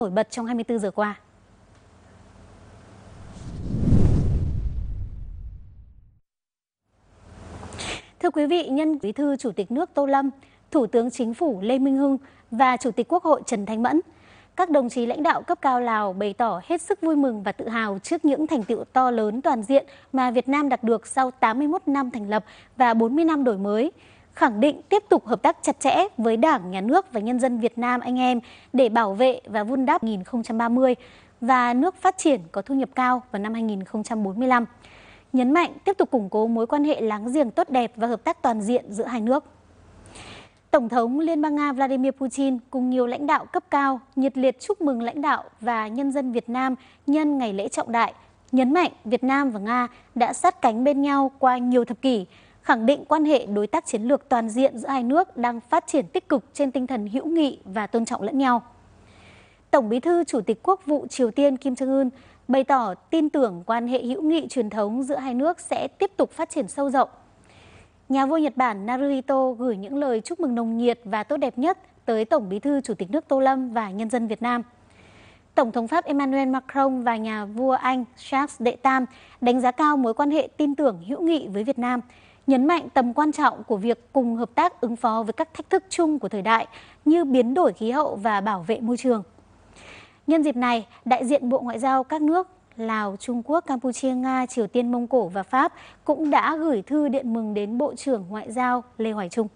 nổi bật trong 24 giờ qua. Thưa quý vị, nhân Bí thư Chủ tịch nước Tô Lâm, Thủ tướng Chính phủ Lê Minh Hưng và Chủ tịch Quốc hội Trần Thanh Mẫn, các đồng chí lãnh đạo cấp cao Lào bày tỏ hết sức vui mừng và tự hào trước những thành tựu to lớn toàn diện mà Việt Nam đạt được sau 81 năm thành lập và 40 năm đổi mới, khẳng định tiếp tục hợp tác chặt chẽ với Đảng, Nhà nước và nhân dân Việt Nam anh em để bảo vệ và vun đắp 2030 và nước phát triển có thu nhập cao vào năm 2045. Nhấn mạnh tiếp tục củng cố mối quan hệ láng giềng tốt đẹp và hợp tác toàn diện giữa hai nước. Tổng thống Liên bang Nga Vladimir Putin cùng nhiều lãnh đạo cấp cao nhiệt liệt chúc mừng lãnh đạo và nhân dân Việt Nam nhân ngày lễ trọng đại, nhấn mạnh Việt Nam và Nga đã sát cánh bên nhau qua nhiều thập kỷ, khẳng định quan hệ đối tác chiến lược toàn diện giữa hai nước đang phát triển tích cực trên tinh thần hữu nghị và tôn trọng lẫn nhau. Tổng Bí thư Chủ tịch Quốc vụ Triều Tiên Kim Jong-un bày tỏ tin tưởng quan hệ hữu nghị truyền thống giữa hai nước sẽ tiếp tục phát triển sâu rộng. Nhà vua Nhật Bản Naruhito gửi những lời chúc mừng nồng nhiệt và tốt đẹp nhất tới Tổng Bí thư Chủ tịch nước Tô Lâm và nhân dân Việt Nam. Tổng thống Pháp Emmanuel Macron và nhà vua Anh Charles đệ Tam đánh giá cao mối quan hệ tin tưởng hữu nghị với Việt Nam, nhấn mạnh tầm quan trọng của việc cùng hợp tác ứng phó với các thách thức chung của thời đại như biến đổi khí hậu và bảo vệ môi trường. Nhân dịp này, đại diện Bộ Ngoại giao các nước Lào, Trung Quốc, Campuchia, Nga, Triều Tiên, Mông Cổ và Pháp cũng đã gửi thư điện mừng đến Bộ trưởng Ngoại giao Lê Hoài Trung.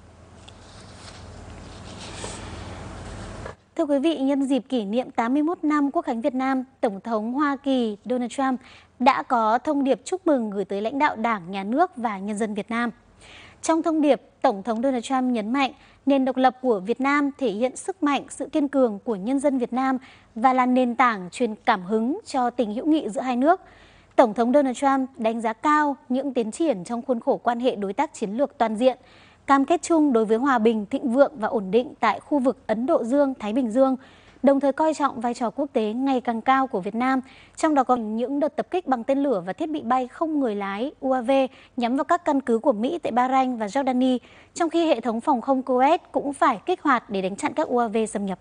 Thưa quý vị, nhân dịp kỷ niệm 81 năm Quốc khánh Việt Nam, Tổng thống Hoa Kỳ Donald Trump đã có thông điệp chúc mừng gửi tới lãnh đạo Đảng, Nhà nước và nhân dân Việt Nam. Trong thông điệp, Tổng thống Donald Trump nhấn mạnh nền độc lập của Việt Nam thể hiện sức mạnh, sự kiên cường của nhân dân Việt Nam và là nền tảng truyền cảm hứng cho tình hữu nghị giữa hai nước. Tổng thống Donald Trump đánh giá cao những tiến triển trong khuôn khổ quan hệ đối tác chiến lược toàn diện, cam kết chung đối với hòa bình, thịnh vượng và ổn định tại khu vực Ấn Độ Dương-Thái Bình Dương, đồng thời coi trọng vai trò quốc tế ngày càng cao của Việt Nam, trong đó có những đợt tập kích bằng tên lửa và thiết bị bay không người lái UAV nhắm vào các căn cứ của Mỹ tại Bahrain và Jordani, trong khi hệ thống phòng không Kuwait cũng phải kích hoạt để đánh chặn các UAV xâm nhập.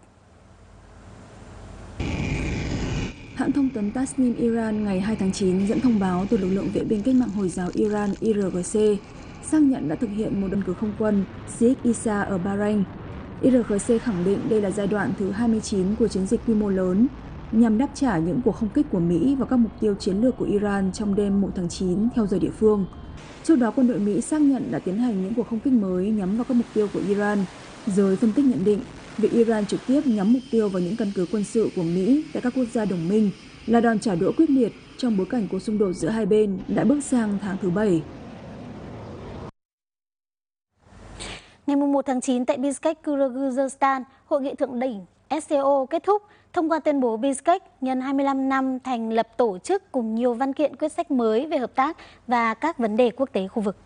Hãng thông tấn Tasnim Iran ngày 2 tháng 9 dẫn thông báo từ lực lượng vệ binh cách mạng Hồi giáo Iran IRGC xác nhận đã thực hiện một đơn cử không quân Sheikh Isa ở Bahrain. IRGC khẳng định đây là giai đoạn thứ 29 của chiến dịch quy mô lớn nhằm đáp trả những cuộc không kích của Mỹ vào các mục tiêu chiến lược của Iran trong đêm 1 tháng 9 theo giờ địa phương. Trước đó, quân đội Mỹ xác nhận đã tiến hành những cuộc không kích mới nhắm vào các mục tiêu của Iran. Giới phân tích nhận định, việc Iran trực tiếp nhắm mục tiêu vào những căn cứ quân sự của Mỹ tại các quốc gia đồng minh là đòn trả đũa quyết liệt trong bối cảnh cuộc xung đột giữa hai bên đã bước sang tháng thứ 7. Ngày 1 tháng 9 tại Bishkek, Kyrgyzstan, hội nghị thượng đỉnh SCO kết thúc thông qua tuyên bố Bishkek nhân 25 năm thành lập tổ chức cùng nhiều văn kiện quyết sách mới về hợp tác và các vấn đề quốc tế khu vực.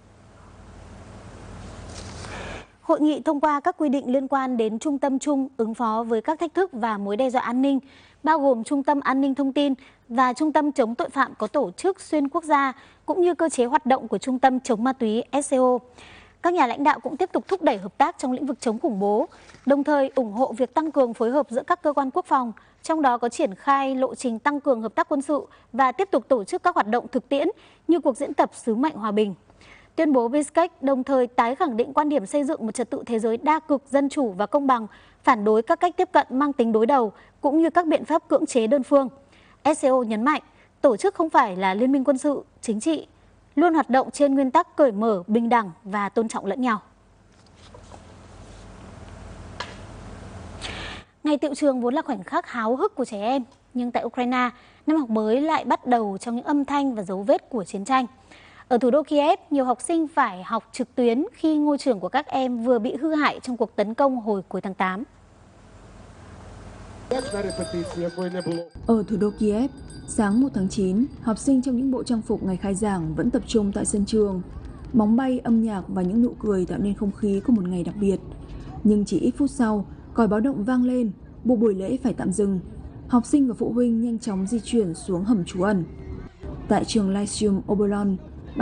Hội nghị thông qua các quy định liên quan đến trung tâm chung ứng phó với các thách thức và mối đe dọa an ninh, bao gồm Trung tâm An ninh Thông tin và Trung tâm Chống tội phạm có tổ chức xuyên quốc gia, cũng như cơ chế hoạt động của Trung tâm Chống ma túy SCO. Các nhà lãnh đạo cũng tiếp tục thúc đẩy hợp tác trong lĩnh vực chống khủng bố, đồng thời ủng hộ việc tăng cường phối hợp giữa các cơ quan quốc phòng, trong đó có triển khai lộ trình tăng cường hợp tác quân sự và tiếp tục tổ chức các hoạt động thực tiễn như cuộc diễn tập sứ mệnh hòa bình. Tuyên bố Bishkek đồng thời tái khẳng định quan điểm xây dựng một trật tự thế giới đa cực, dân chủ và công bằng, phản đối các cách tiếp cận mang tính đối đầu, cũng như các biện pháp cưỡng chế đơn phương. SCO nhấn mạnh, tổ chức không phải là liên minh quân sự, chính trị, luôn hoạt động trên nguyên tắc cởi mở, bình đẳng và tôn trọng lẫn nhau. Ngày tựu trường vốn là khoảnh khắc háo hức của trẻ em, nhưng tại Ukraine, năm học mới lại bắt đầu trong những âm thanh và dấu vết của chiến tranh. Ở thủ đô Kiev, nhiều học sinh phải học trực tuyến khi ngôi trường của các em vừa bị hư hại trong cuộc tấn công hồi cuối tháng 8. Ở thủ đô Kiev, sáng 1 tháng 9, học sinh trong những bộ trang phục ngày khai giảng vẫn tập trung tại sân trường. Bóng bay, âm nhạc và những nụ cười tạo nên không khí của một ngày đặc biệt. Nhưng chỉ ít phút sau, còi báo động vang lên, buộc buổi lễ phải tạm dừng. Học sinh và phụ huynh nhanh chóng di chuyển xuống hầm trú ẩn. Tại trường Lyceum Obolon,